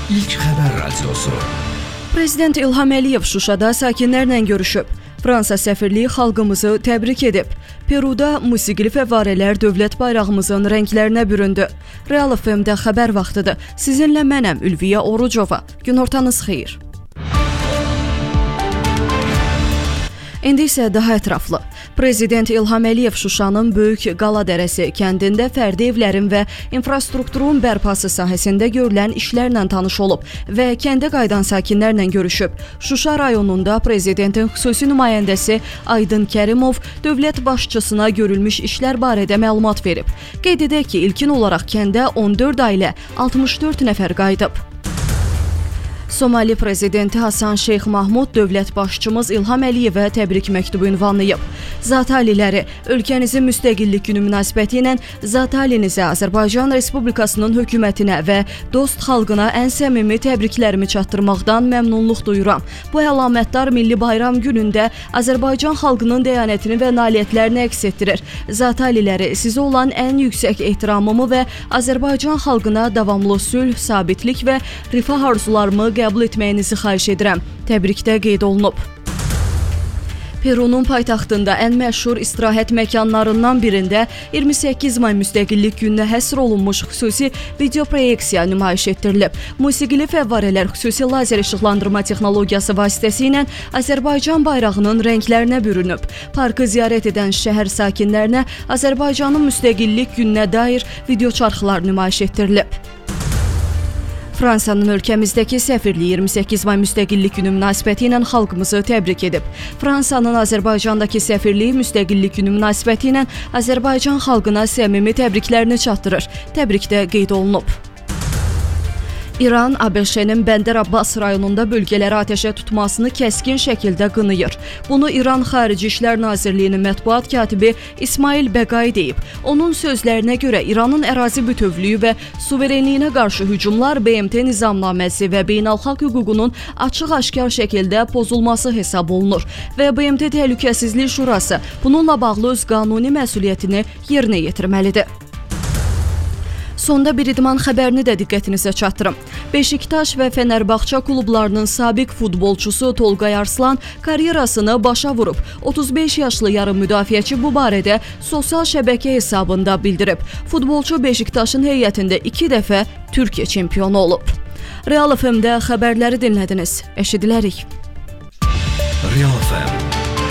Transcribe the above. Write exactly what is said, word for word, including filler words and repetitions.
İlk xəbər radiosu. Prezident İlham Əliyev Şuşada sakinlərlə görüşüb. Fransa səfirliyi xalqımızı təbrik edib. Peruda musiqili fəvvarələr dövlət bayrağımızın rənglərinə büründü. Real F M-də xəbər vaxtıdır. Sizinlə mənəm Ülviyə Orucova. Günortanız xeyir. İndi isə daha ətraflı. Prezident İlham Əliyev Şuşanın Böyük Qala Dərəsi kəndində fərdi evlərin və infrastrukturun bərpası sahəsində görülən işlərlə tanış olub və kəndə qayıdan sakinlərlə görüşüb. Şuşa rayonunda prezidentin xüsusi nümayəndəsi Aydın Kərimov dövlət başçısına görülmüş işlər barədə məlumat verib. Qeyd edək ki, ilkin olaraq kəndə on dörd ailə, altmış dörd nəfər qayıdıb. Somali prezidenti Hasan Şeyx Mahmud dövlət başçımız İlham Əliyevə təbrik məktubu ünvanlayıb. Zataliləri, ölkənizin müstəqillik günü münasibəti ilə Zatalinizə, Azərbaycan Respublikasının hökumətinə və dost xalqına ən səmimi təbriklərimi çatdırmaqdan məmnunluq duyuram. Bu əlamətdar milli bayram günündə Azərbaycan xalqının dəyanətini və nailiyyətlərini əks etdirir. Zataliləri, sizə olan ən yüksək ehtiramımı və Azərbaycan xalqına davamlı sülh, sabitlik və rifah arzularımı qəbul etməyinizi xahiş edirəm. Təbrikdə qeyd olunub. Perunun paytaxtında ən məşhur istirahət məkanlarından birində iyirmi səkkiz may müstəqillik gününə həsr olunmuş xüsusi video proyeksiya nümayiş etdirilib. Musiqili fəvvarələr xüsusi lazer işıqlandırma texnologiyası vasitəsilə Azərbaycan bayrağının rənglərinə bürünüb. Parkı ziyarət edən şəhər sakinlərinə Azərbaycanın müstəqillik gününə dair video çarxlar nümayiş etdirilib. Fransanın ölkəmizdəki səfirliyi iyirmi səkkiz may müstəqillik günü münasibəti ilə xalqımızı təbrik edib. Fransanın Azərbaycandakı səfirliyi müstəqillik günü münasibəti ilə Azərbaycan xalqına səmimi təbriklərini çatdırır. Təbrikdə qeyd olunub. İran, A B Ş-nin Bəndər Abbas rayonunda bölgələri atəşə tutmasını kəskin şəkildə qınıyır. Bunu İran Xarici İşlər Nazirliyinin mətbuat katibi İsmail Bəqai deyib. Onun sözlərinə görə İranın ərazi bütövlüyü və suverenliyinə qarşı hücumlar B M T nizamnaməsi və beynəlxalq hüququnun açıq-aşkar şəkildə pozulması hesab olunur və B M T Təhlükəsizlik Şurası bununla bağlı öz qanuni məsuliyyətini yerinə yetirməlidir. Sonda bir idman xəbərini də diqqətinizə çatdırım. Beşiktaş və Fənərbağça klublarının sabiq futbolçusu Tolqay Arslan karyerasını başa vurub. otuz beş yaşlı yarım müdafiəçi bu barədə sosial şəbəkə hesabında bildirib. Futbolçu Beşiktaşın heyətində iki dəfə Türkiyə çempionu olub. Real F M-də xəbərləri dinlədiniz. Eşidilərik. Real F M